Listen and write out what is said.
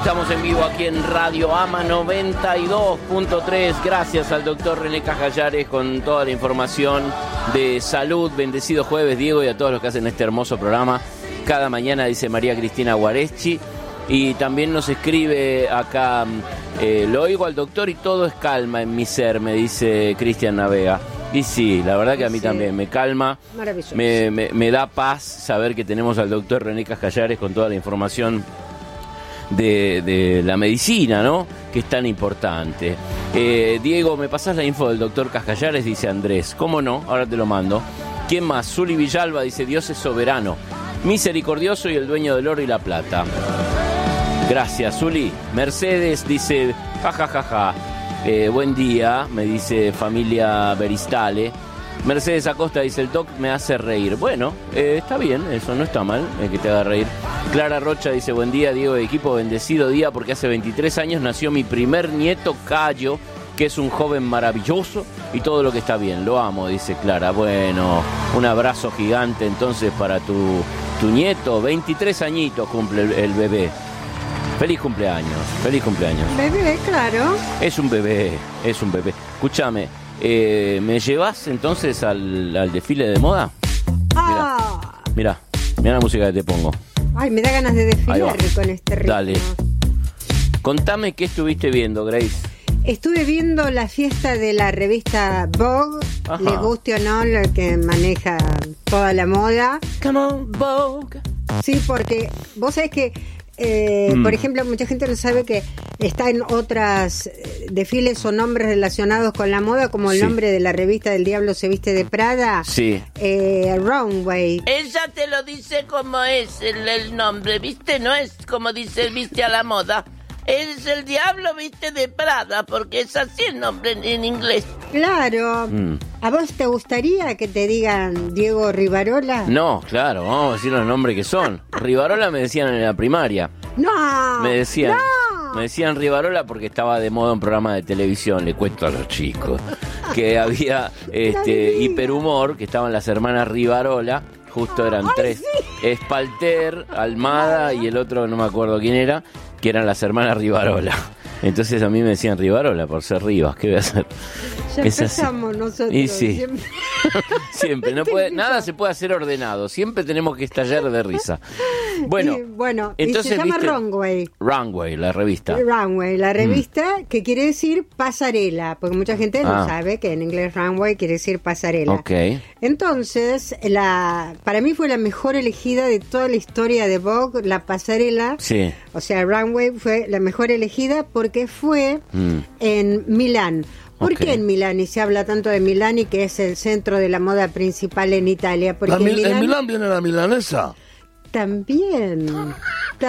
Estamos en vivo aquí en Radio Ama 92.3. Gracias al doctor René Cajallares con toda la información de salud. Bendecido jueves, Diego, y a todos los que hacen este hermoso programa. Cada mañana, dice María Cristina Guareschi. Y también nos escribe acá, lo oigo al doctor y todo es calma en mi ser, me dice Cristian Navega. Y sí, la verdad que a mí también me calma, me da paz saber que tenemos al doctor René Cajallares con toda la información de la medicina, ¿no? Que es tan importante. Diego, ¿me pasás la info del doctor Cajallares? Dice Andrés. ¿Cómo no? Ahora te lo mando. ¿Quién más? Zuli Villalba dice, Dios es soberano, misericordioso y el dueño del oro y la plata. Gracias, Zuli. Mercedes dice, jajajaja. Buen día, me dice familia Beristale. Mercedes Acosta dice, el doc me hace reír. Bueno, está bien, eso no está mal, que te haga reír. Clara Rocha dice, buen día, Diego de equipo, bendecido día, porque hace 23 años nació mi primer nieto, Cayo, que es un joven maravilloso y todo lo que está bien. Lo amo, dice Clara. Bueno, un abrazo gigante entonces para tu nieto. 23 añitos cumple el bebé. Feliz cumpleaños, feliz cumpleaños. Bebé, claro. Es un bebé, es un bebé. Escúchame, ¿me llevas entonces al desfile de moda? Mira la música que te pongo. Ay, me da ganas de desfilar con este ritmo. Dale. Contame qué estuviste viendo, Grace. Estuve viendo la fiesta de la revista Vogue. Ajá. Le guste o no, lo que maneja toda la moda. Come on, Vogue. Sí, porque vos sabés que por ejemplo, mucha gente no sabe que está en otras desfiles o nombres relacionados con la moda, como el nombre de la revista del Diablo se viste de Prada. Sí. Runway. Ella te lo dice como es el nombre, ¿viste? No es como dice viste a la moda. Es el Diablo viste de Prada, porque es así el nombre en inglés. Claro. ¿A vos te gustaría que te digan Diego Rivarola? No, claro, vamos a decir los nombres que son. Rivarola me decían en la primaria. No. Me decían Rivarola porque estaba de moda un programa de televisión, le cuento a los chicos, que había hiperhumor, que estaban las hermanas Rivarola, justo eran tres, sí. Espalter, Almada y el otro no me acuerdo quién era, que eran las hermanas Rivarola. Entonces a mí me decían Rivarola por ser Rivas, ¿qué voy a hacer? Ya empezamos nosotros. Y sí. Siempre. Nada se puede hacer ordenado. Siempre tenemos que estallar de risa. Bueno, entonces, y se llama Runway. Runway, la revista. Runway, la revista, que quiere decir pasarela, porque mucha gente no sabe que en inglés Runway quiere decir pasarela. Okay. Entonces, para mí fue la mejor elegida de toda la historia de Vogue, la pasarela. Sí. O sea, Runway fue la mejor elegida porque fue en Milán. ¿Por qué en Milán? Y se habla tanto de Milán y que es el centro de la moda principal en Italia. Porque ¿En Milán viene la milanesa? También.